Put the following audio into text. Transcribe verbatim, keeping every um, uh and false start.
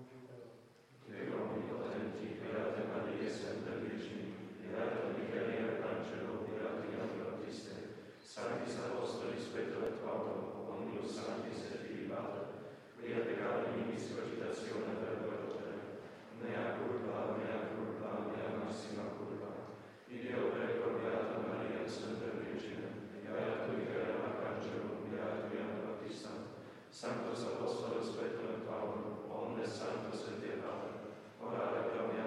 Prego potenti, Beate Maria, sempre Virgine, Beato Michele Arcangelo, Beato Giovanni Battista, Sanctis Apostolis Petro et Paolo, omnibus sanctis et filipater, via peccato nimis cogitazione per volere, mea culpa, mea culpa, mea massima culpa. Ideo prego, Beata Maria, sempre Virgine, Beato Michele Arcangelo, Beato Giovanni Battista, Sanctus Apostolos Petro et Paolo, omnes santos et Dei Pater, orare pro mea